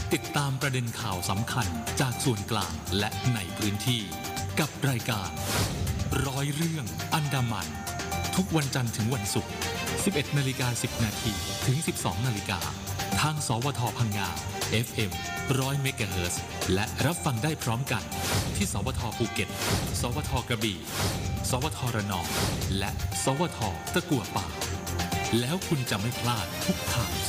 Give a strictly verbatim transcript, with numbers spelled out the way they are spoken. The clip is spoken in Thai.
ติดตามประเด็นข่าวสำคัญจากส่วนกลางและในพื้นที่กับรายการร้อยเรื่องอันดามันทุกวันจันทร์ถึงวันศุกร์ สิบเอ็ดนาฬิกาสิบนาทีถึง สิบสองนาฬิกาทางสวทพังงา เอฟ เอ็ม หนึ่งร้อย เมกะเฮิรตซ์และรับฟังได้พร้อมกันที่สวทภูเก็ตสวทกระบี่สวทระนองและสวทตะกั่วป่าแล้วคุณจะไม่พลาดทุกข่าว